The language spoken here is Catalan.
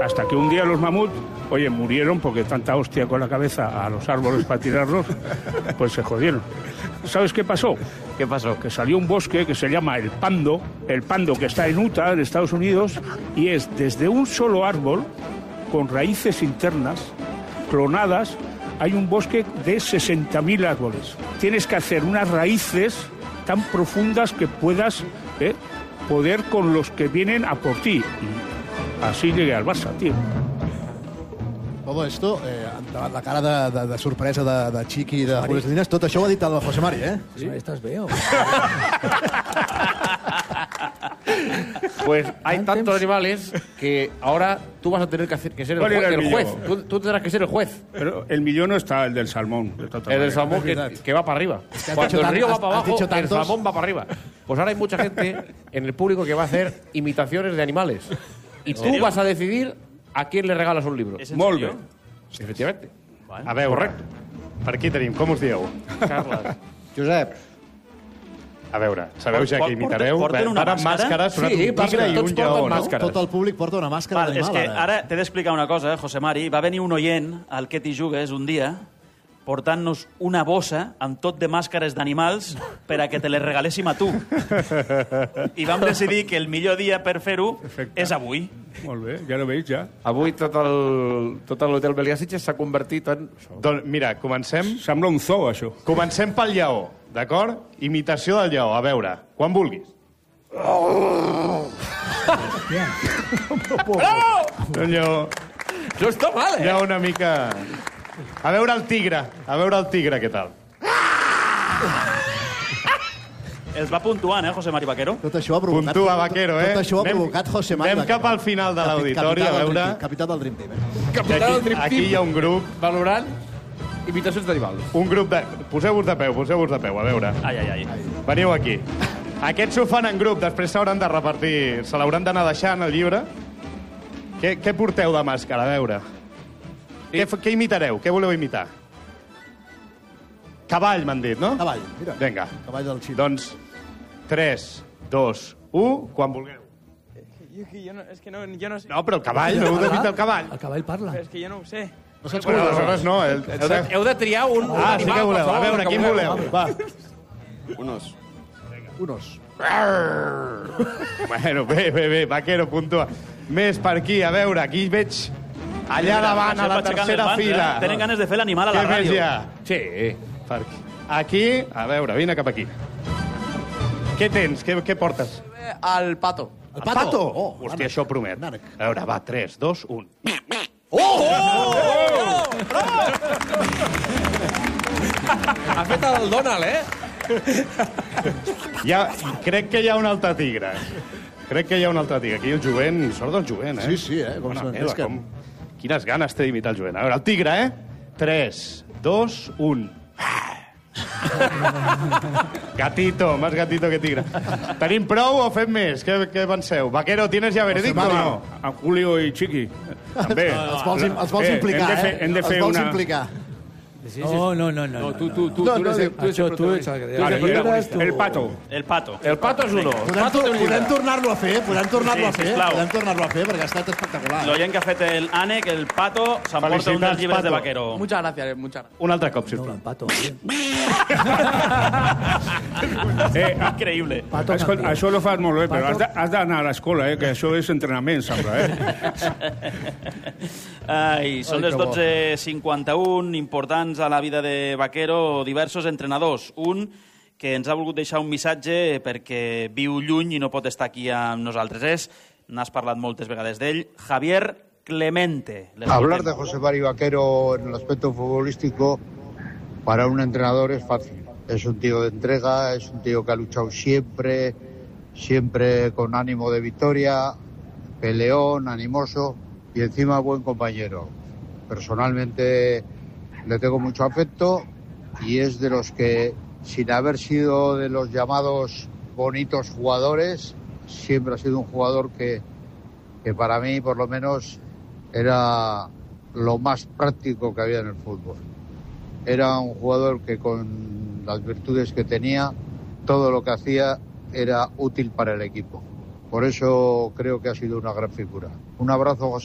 Hasta que un día los mamuts, oye, murieron porque tanta hostia con la cabeza a los árboles para tirarlos, pues se jodieron. ¿Sabes qué pasó? ¿Qué pasó? Que salió un bosque que se llama el Pando que está en Utah, en Estados Unidos, y es desde un solo árbol, con raíces internas, clonadas, hay un bosque de 60.000 árboles. Tienes que hacer unas raíces tan profundas que puedas poder con los que vienen a por ti. Y así llegué al Barça, tío. Todo esto, davant la cara de sorpresa de Chiqui i de Julio Salinas, tot això ho ha dit el José Mari, ¿eh? Sí. ¿Estás veo? Pues hay tantos animales que ahora tú vas a tener que ser el juez. Tú tendrás que ser el juez. Pero el millón no está, el del salmón. El del salmón que va para arriba. Cuando el río va para abajo, el salmón va para arriba. Pues ahora hay mucha gente en el público que va a hacer imitaciones de animales. Y tú vas a decidir a quién le regalas un libro. Molt bé. Efectivamente. A veure, correcte. Per aquí tenim, com us dieu? Carles. Josep. A veure, sabeu ja que imitareu? Porten una màscara? Són un tigre i un lleó, no? Tot el públic porta una màscara d'animal. És que ara t'he d'explicar una cosa, José Mari. Va venir un oient al Que t'hi jugues un dia portant-nos una bossa amb tot de màscares d'animals per a que te les regaléssim a tu. I vam decidir que el millor dia per fer-ho és avui. Molt bé, ja ho veig, ja. Avui tot l'hotel Melià Sitges s'ha convertit en... Doncs mira, comencem... Sembla un zoo, això. Comencem pel lleó, d'acord? Imitació del lleó, a veure, quan vulguis. Un lleó... Això està mal, Hi ha una mica... A veure el tigre, què tal? Els va puntuant, José Mari Vaquero? Tot això ha provocat... Puntua, Vaquero, Tot això ha provocat José Mari Anem cap al final de l'auditori, a veure... Capità del Dream Team. Capità del Dream Team. Aquí hi ha un grup... Valorant imitacions d'animals. Un grup de... Poseu-vos de peu, a veure. Ai. Veniu aquí. Aquests ho fan en grup, després s'hauran de repartir... Se l'hauran d'anar deixant, el llibre. Què porteu de màscara, a veure? Què imitareu? Què voleu imitar? Cavall, m'han dit, no? Cavall, mira. Vinga. Cavall del Xile. Doncs 3, 2, 1, quan vulgueu. És que jo no sé. No, però el cavall, no heu d'imitar el cavall. El cavall parla. És que jo no ho sé. No saps Però aleshores no. Heu de triar un Sí que voleu. A veure, quin voleu? Va. Unos. Bueno, bé, Vaquero, puntua. Més per aquí, a veure, aquí veig... Allà davant, a la tercera fila. Tenen ganes de fer l'animal a la Què més ràdio. hi ha? Sí. Per aquí, a veure, vine cap aquí. Què tens? Què portes? El pato. El pato? Hòstia, això promet. A veure, va, 3, 2, 1. Ha fet el Donald, Crec que hi ha un altre tigre. Aquí el jovent, sort del jovent, Sí, com són. És que... Quines ganes té d'imitar el jovent. A veure, el tigre, 3, 2, 1. Gatito, más gatito que tigre. Tenim prou o fem més? Què penseu? Vaquero, ¿tienes ya veredicto o no? A Julio i Chiqui. També. Els vols implicar, Hem de fer Els vols una... implicar. No. Tú eres El pato. El pato. El pato és uno. Podem tornar-lo a fer? sisplau. Podem tornar-lo a fer, perquè ha estat espectacular. L'oient que ha fet el Ànec, el pato, s'emporta un dels llibres Pato. de Vaquero. Muchas gracias, muchas gracias. Un altre cop, sisplau. El pato. Increïble. Escolta, això ho fas molt bé, però has d'anar a l'escola, que això és entrenament, sembla, Ai, són les 12:51, importants a la vida de Vaquero, diversos entrenadors. Un que ens ha volgut deixar un missatge perquè viu lluny i no pot estar aquí amb nosaltres. N'has parlat moltes vegades d'ell, Javier Clemente. Hablar de José Mari Vaquero en el aspecto futbolístico para un entrenador es fácil. Es un tío de entrega, es un tío que ha luchado siempre con ánimo de victoria, peleón, animoso y encima buen compañero. Personalmente le tengo mucho afecto y es de los que, sin haber sido de los llamados bonitos jugadores, siempre ha sido un jugador que para mí, por lo menos, era lo más práctico que había en el fútbol. Era un jugador que, con las virtudes que tenía, todo lo que hacía era útil para el equipo. Por eso creo que ha sido una gran figura. Un abrazo, José.